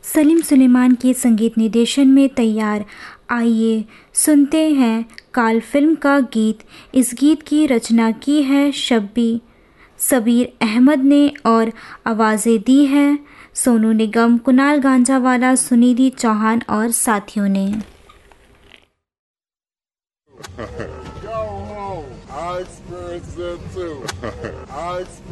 सलीम सुलेमान के संगीत निर्देशन में तैयार। आइए सुनते हैं काल फिल्म का गीत। इस गीत की रचना की है शब्बीर अहमद ने और आवाज़ें दी हैं सोनू निगम, कुणाल गांजावाला, सुनिधि चौहान और साथियों ने। Go home. I experienced that too.